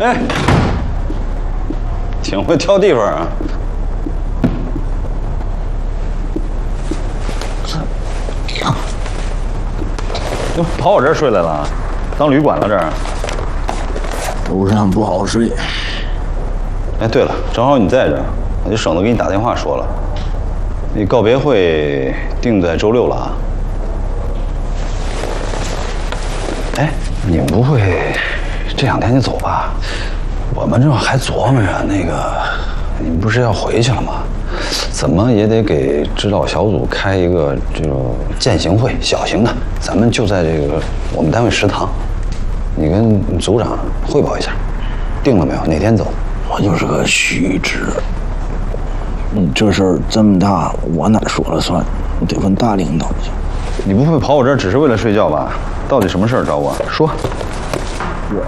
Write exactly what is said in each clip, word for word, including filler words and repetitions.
哎，挺会挑地方啊！就跑我这儿睡来了，当旅馆了这儿？ 楼上不好睡。 哎，对了，正好你在这儿，我就省得给你打电话说了。那告别会定在周六了啊。哎，你们不会这两天就走吧？我们这还琢磨着那个，你们不是要回去了吗？怎么也得给指导小组开一个这种践行会，小型的，咱们就在这个我们单位食堂，你跟组长汇报一下，定了没有？哪天走？ 我就是个虚职。你这事儿这么大，我哪说了算？你得问大领导去。 你不会跑我这儿只是为了睡觉吧？到底什么事儿找我？说。 我。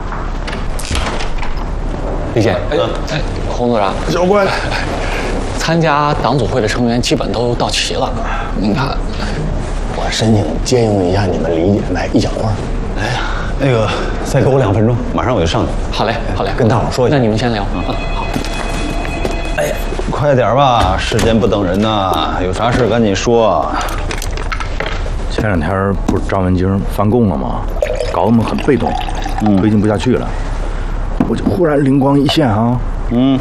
李姐，哎，哎，洪组长， 小关， 参加党组会的成员基本都到齐了。您看， 我申请借用一下你们李姐买一小块。 哎呀，那个再给我两分钟，马上我就上去。 好嘞，好嘞， 跟大伙说一下。 那你们先聊。嗯，好。 哎呀，快点吧，时间不等人呐，有啥事赶紧说。 前两天不是张文京翻供了吗？搞得我们很被动，嗯，推进不下去了。我就忽然灵光一现啊， 嗯，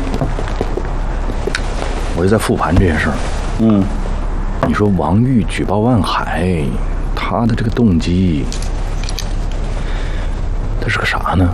我就在复盘这件事儿。 嗯， 你说王玉举报万海，他的这个动机，他是个啥呢？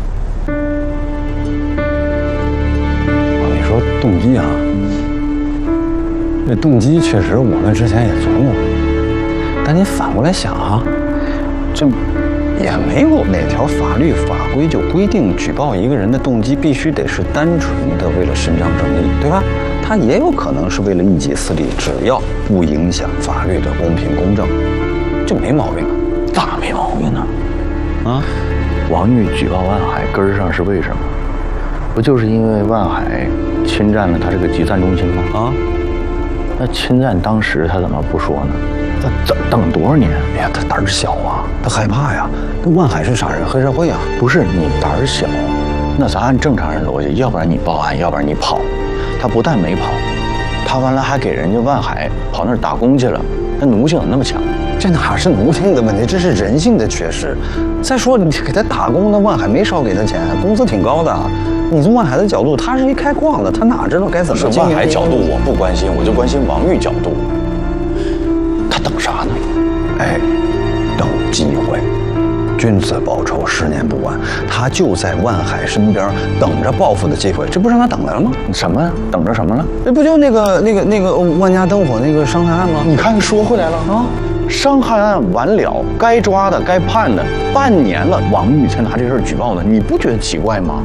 你说动机啊，这动机确实我们之前也琢磨过，但你反过来想啊，这也没有哪条法律法规就规定举报一个人的动机必须得是单纯的为了伸张正义，对吧？他也有可能是为了一己私利，只要不影响法律的公平公正，这没毛病啊。 咋没毛病呢？ 啊， 王玉举报万海根儿上是为什么？不就是因为万海侵占了他这个集散中心吗？ 啊， 那侵占当时他怎么不说呢？他等等多少年？ 哎呀，他胆儿小啊，他害怕呀。那万海是啥人？黑社会啊。 不是你胆儿小，那咱按正常人逻辑，要不然你报案，要不然你跑。他不但没跑，他完了还给人家万海跑那儿打工去了。那奴性怎么那么强？ 这哪是奴性的问题，这是人性的缺失。再说你给他打工，那万海没少给他钱，工资挺高的。你从万海的角度，他是一开矿的，他哪知道该怎么经营？ 万海角度我不关心，我就关心王玉角度。他等啥呢？ 哎，等机会。君子报仇，十年不晚。他就在万海身边等着报复的机会，这不让他等来了吗？ 什么？等着什么了？ 这不就那个那个那个万家灯火那个伤害案吗？ 你看说回来了啊，伤害案完了，该抓的该判的，半年了，王玉才拿这事儿举报的，你不觉得奇怪吗？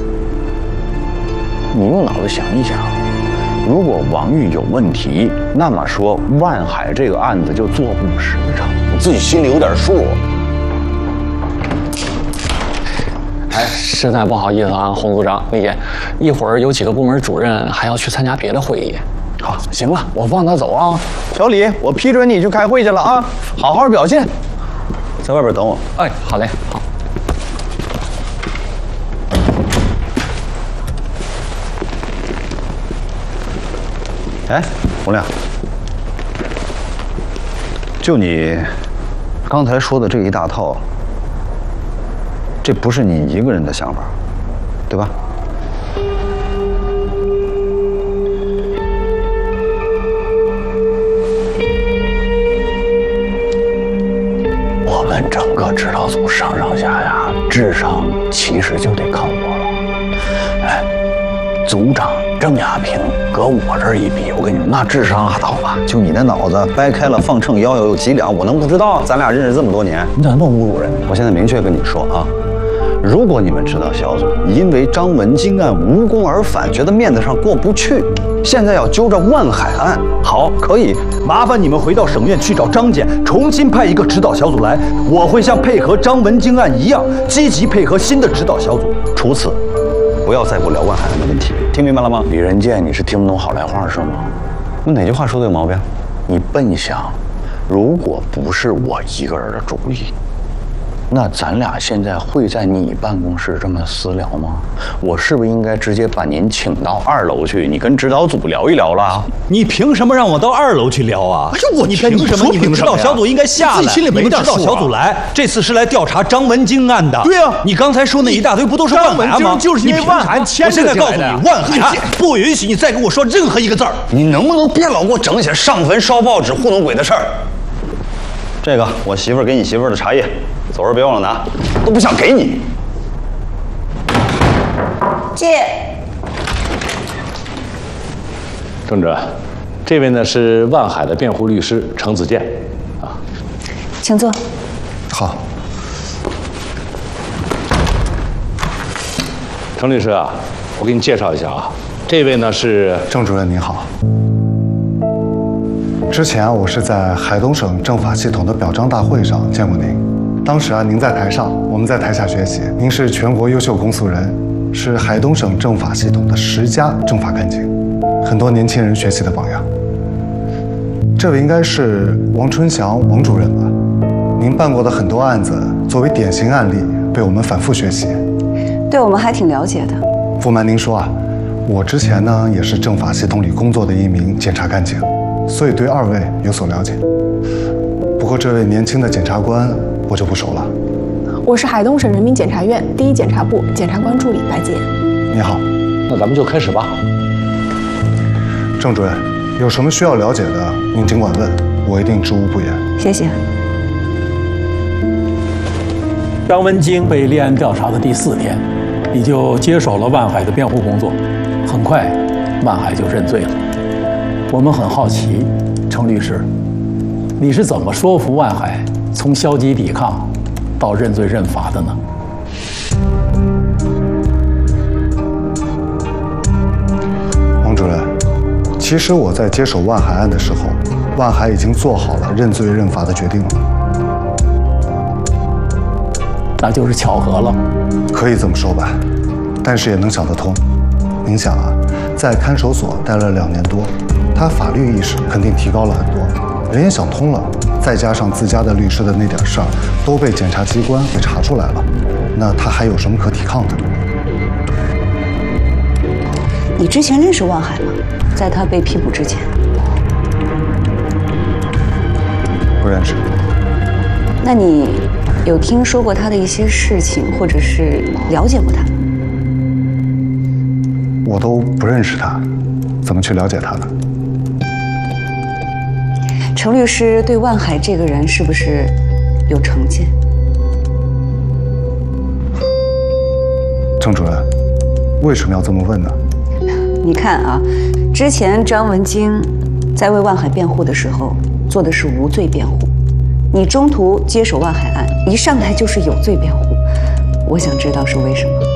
你用脑子想一想，如果王玉有问题，那么说万海这个案子就做不实诚，你自己心里有点数。 哎，实在不好意思啊，洪组长、李姐，一会儿有几个部门主任还要去参加别的会议。 好，行了，我放他走啊。小李，我批准你去开会去了啊，好好表现， 在外边等我。 哎，好嘞，好。 哎，洪亮，就你刚才说的这一大套，这不是你一个人的想法，对吧？ 我们整个指导组上上下下，智商其实就得靠我了。哎，组长郑亚平搁我这儿一比，我跟你们那智商拉倒吧。 就你那脑子掰开了放秤，腰有几两，我能不知道？咱俩认识这么多年， 你咋那么侮辱人呢？ 我现在明确跟你说啊，如果你们指导小组因为张文京案无功而返，觉得面子上过不去，现在要揪着万海案，好，可以， 麻烦你们回到省院去找张检，重新派一个指导小组来，我会像配合张文京案一样，积极配合新的指导小组。 除此，不要再给我聊万海案的问题，听明白了吗？ 李仁健，你是听不懂好赖话是吗？ 我哪句话说的有毛病？ 你笨想，如果不是我一个人的主意， 那咱俩现在会在你办公室这么私聊吗？我是不是应该直接把您请到二楼去，你跟指导组聊一聊了？ 你凭什么让我到二楼去聊啊？ 哎呦，我你凭什么？你们指导小组应该下来， 心里没你们指导小组来，这次是来调查张文京案的。 对呀， 你刚才说那一大堆不都是万海案吗？ 就是因为万海牵我现在告诉你，万海案不允许你再跟我说任何一个字儿。 你能不能别老给我整些上坟烧报纸糊弄鬼的事儿？ 这个我媳妇儿给你媳妇儿的茶叶，走时别忘了拿，都不想给你。 借。 郑主任，这位呢是万海的辩护律师程子健，啊， 请坐。 好。 程律师啊，我给你介绍一下啊，这位呢是郑主任您好。之前啊，我是在海东省政法系统的表彰大会上见过您。当时啊，您在台上，我们在台下学习。您是全国优秀公诉人，是海东省政法系统的十佳政法干警，很多年轻人学习的榜样。这位应该是王春祥王主任吧？您办过的很多案子，作为典型案例，被我们反复学习。 对我们还挺了解的。 不瞒您说啊，我之前呢也是政法系统里工作的一名检察干警。所以对二位有所了解，不过这位年轻的检察官我就不熟了。 我是海东省人民检察院第一检察部检察官助理白洁。 你好， 那咱们就开始吧。 郑主任，有什么需要了解的，您尽管问，我一定知无不言。 谢谢。 张文京被立案调查的第四天，你就接手了万海的辩护工作，很快，万海就认罪了。我们很好奇，程律师，你是怎么说服万海从消极抵抗到认罪认罚的呢？ 王主任，其实我在接手万海案的时候，万海已经做好了认罪认罚的决定了。 那就是巧合了。 可以这么说吧，但是也能想得通。您想啊，在看守所待了两年多。他法律意识肯定提高了很多，人也想通了，再加上自家的律师的那点事儿都被检察机关给查出来了，那他还有什么可抵抗的？ 你之前认识万海吗？在他被批捕之前？ 不认识。 那你有听说过他的一些事情，或者是了解过他？ 我都不认识他，怎么去了解他呢？ 程律师对万海这个人是不是有成见？ 郑主任，为什么要这么问呢？ 你看啊，之前张文京在为万海辩护的时候做的是无罪辩护，你中途接手万海案，一上来就是有罪辩护，我想知道是为什么。